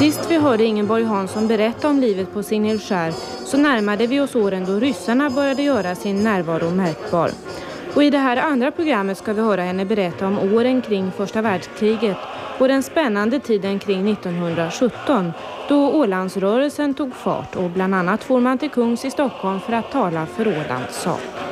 Sist vi hörde Ingeborg Hansson berätta om livet på Signelskär så närmade vi oss åren då ryssarna började göra sin närvaro märkbar. Och i det här andra programmet ska vi höra henne berätta om åren kring första världskriget och den spännande tiden kring 1917 då Ålandsrörelsen tog fart och bland annat får man till Kungs i Stockholm för att tala för Ålands sak.